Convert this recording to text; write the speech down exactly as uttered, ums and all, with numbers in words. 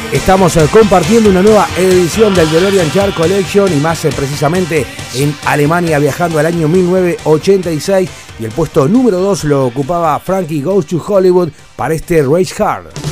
Estamos eh, compartiendo una nueva edición del DeLorean Chart Collection y más eh, precisamente en Alemania, viajando al año mil novecientos ochenta y seis, y el puesto número dos lo ocupaba Frankie Goes to Hollywood para este Rage Hard.